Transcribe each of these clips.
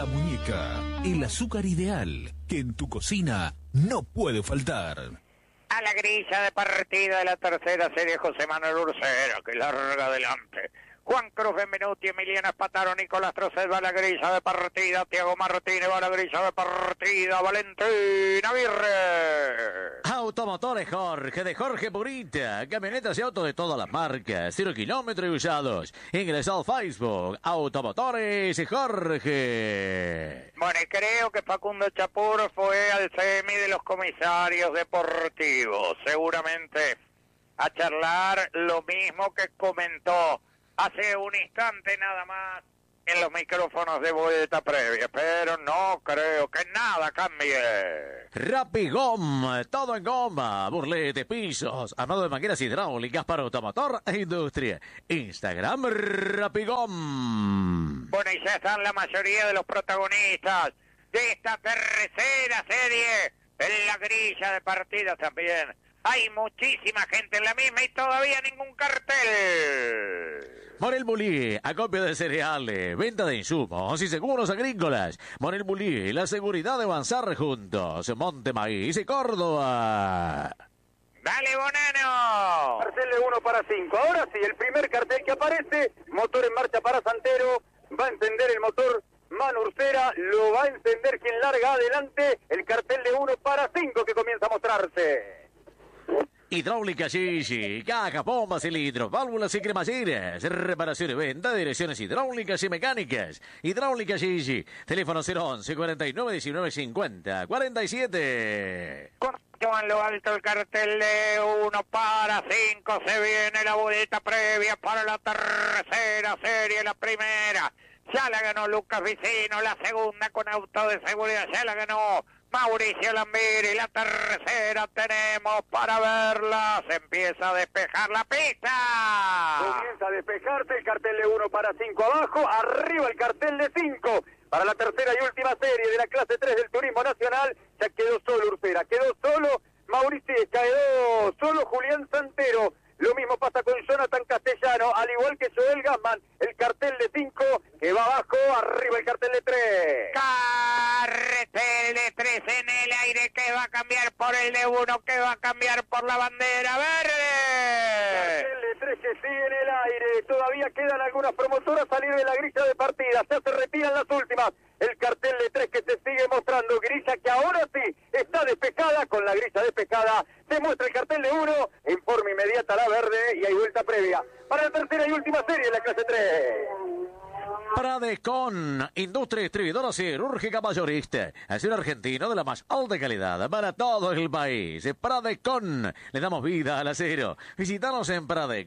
La Muñeca, el azúcar ideal que en tu cocina no puede faltar. A la grilla de partida de la tercera serie, José Manuel Ursera, que larga adelante. Juan Cruz Benvenuti, Emiliano Espataro, Nicolás Trocet va a la grilla de partida, Tiago Martínez va a la grilla de partida, Valentín Aguirre. Automotores Jorge, de Jorge Purita, camionetas y autos de todas las marcas, 0 kilómetros y usados. Ingresa al Facebook, Automotores Jorge. Bueno, y creo que Facundo Chapur fue al semi de los comisarios deportivos, seguramente a charlar lo mismo que comentó hace un instante nada más en los micrófonos de Vuelta Previa, pero no creo que nada cambie. Rapigom, todo en goma, burletes, pisos, armado de mangueras hidráulicas para automotor e industria. Instagram Rapigom. Bueno, y ya están la mayoría de los protagonistas de esta tercera serie en la grilla de partidas también. Hay muchísima gente en la misma y todavía ningún cartel. Morel Bulí, acopio de cereales, venta de insumos y seguros agrícolas. Morel Bulí, la seguridad de avanzar juntos. Monte Maíz y Córdoba. ¡Dale, Bonano! Cartel de 1 para 5. Ahora sí, el primer cartel que aparece, motor en marcha para Santero. Va a encender el motor Manu Ursera, lo va a encender quien larga adelante. El cartel de 1 para 5 que comienza a mostrarse. Hidráulica Gigi, caja, bombas, cilindros, válvulas y cremalleras, reparación y venta, direcciones hidráulicas y mecánicas. Hidráulica Gigi, teléfono 011 49 19 50 47. Corto en lo alto el cartel de 1 para 5, se viene la vuelta previa para la tercera serie, la primera. Ya la ganó Lucas Vicino, la segunda con auto de seguridad, ya la ganó Mauricio Lambiri, la tercera tenemos para verla, se empieza a despejar la pista. Comienza a despejarse el cartel de 1 para 5 abajo, arriba el cartel de 5 para la tercera y última serie de la clase 3 del Turismo Nacional. Ya quedó solo Ursera, quedó solo Mauricio, quedó solo Julián Santero. Lo mismo pasa con Jonathan Castellano, al igual que Joel Gassman, el cartel de 5 que va abajo, arriba el cartel de 3. Cartel de 3 en el aire que va a cambiar por el de 1, que va a cambiar por la bandera verde. Cartel de 3 que sigue en el aire, todavía quedan algunas promotoras a salir de la grilla de partida, ya se retiran las últimas. El cartel de 3 que se sigue mostrando, grilla que ahora sí está despejada, con la grilla despejada se muestra el cartel de 1 en forma inmediata la verde y hay vuelta previa para la tercera y última serie de la clase 3. Pradecon, industria distribuidora cirúrgica mayorista, acero argentino de la más alta calidad para todo el país. Pradecon, le damos vida al acero. Visítanos en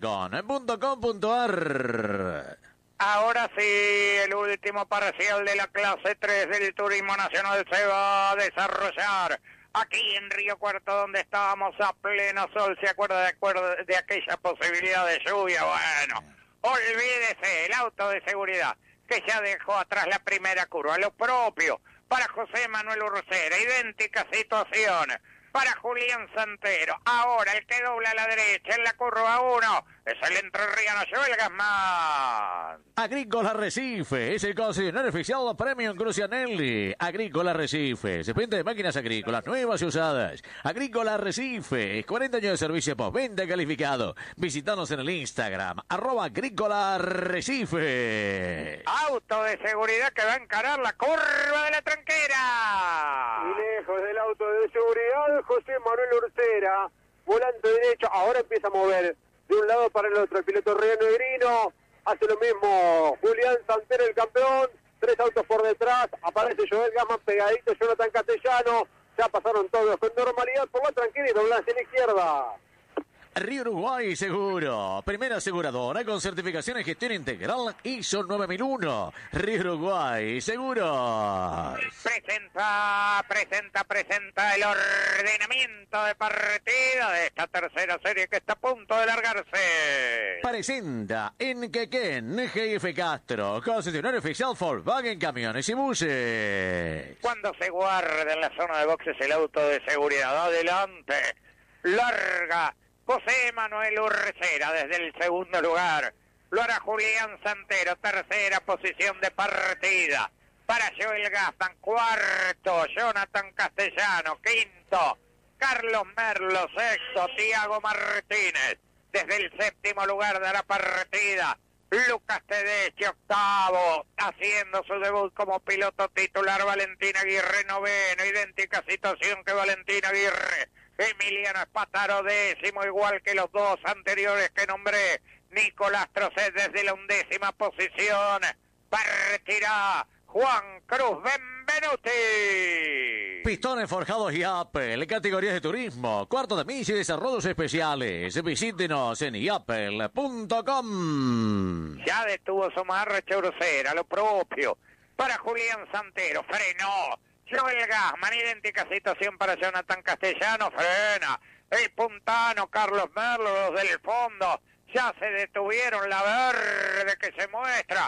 pradecon.com.ar. Ahora sí, el último parcial de la clase 3 del Turismo Nacional se va a desarrollar aquí en Río Cuarto, donde estábamos a pleno sol. ¿Se acuerda de aquella posibilidad de lluvia? Bueno, olvídese, el auto de seguridad que ya dejó atrás la primera curva. Lo propio para José Manuel Ursera, idéntica situación para Julián Santero. Ahora el que dobla a la derecha en la curva 1 es el entrerriano Joel Gassman. Agrícola Recife es el concesionario oficial de Premium Crucianelli. Agrícola Recife, se vende de máquinas agrícolas nuevas y usadas. Agrícola Recife, 40 años de servicio postventa calificado. Visítanos en el Instagram, @Agrícola Recife. Auto de seguridad que va a encarar la curva de la tranquera. Y lejos del auto de seguridad, José Manuel Ursera, volante derecho, ahora empieza a mover de un lado para el otro. El piloto Río Negrino hace lo mismo. Julián Santero, el campeón, 3 autos por detrás, aparece Joel Gassman pegadito, Jonathan Castellano, ya pasaron todos con normalidad por la tranquila y doblan hacia la izquierda. Río Uruguay Seguro, primera aseguradora con certificación en gestión integral ISO 9001. Río Uruguay Seguro. Presenta el ordenamiento de partida de esta tercera serie que está a punto de largarse. Presenta en Quequén, GF Castro, concesionario oficial Volkswagen Camiones y Buses. Cuando se guarda en la zona de boxes el auto de seguridad, adelante, larga José Manuel Ursera desde el segundo lugar. Lo hará Julián Santero, tercera posición de partida. para Joel Gasman. Cuarto, Jonathan Castellano. Quinto, Carlos Merlo. Sexto, Tiago Martínez. Desde el séptimo lugar de la partida, Lucas Tedeschi. Octavo, haciendo su debut como piloto titular, Valentín Aguirre. Noveno, idéntica situación que Valentín Aguirre. Emiliano Espataro, décimo, igual que los dos anteriores que nombré. Nicolás Trocet desde la 11ª posición. Partirá Juan Cruz Benvenuti. Pistones forjados y Apple, categorías de turismo, cuarto de milla y desarrollos especiales. Visítenos en yapel.com. Ya detuvo su marcha grosera, lo propio para Julián Santero. Frenó Joel Gasman, idéntica situación para Jonathan Castellano. Frena el puntano Carlos Merlo. Los del fondo ya se detuvieron. La verde que se muestra